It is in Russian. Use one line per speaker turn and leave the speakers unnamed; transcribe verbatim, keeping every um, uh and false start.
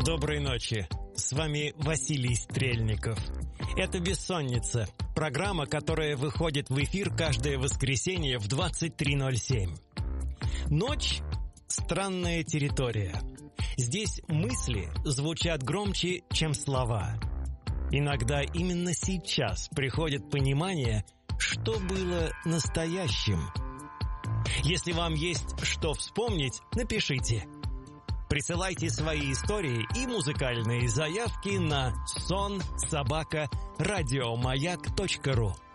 Доброй ночи. С вами Василий Стрельников. Это «Бессонница», программа, которая выходит в эфир каждое воскресенье в двадцать три ноль семь. Ночь – странная территория. Здесь мысли звучат громче, чем слова. Иногда именно сейчас приходит понимание, что было настоящим. Если вам есть что вспомнить, напишите. Присылайте свои истории и музыкальные заявки на сон собака радиомаяк точка ру.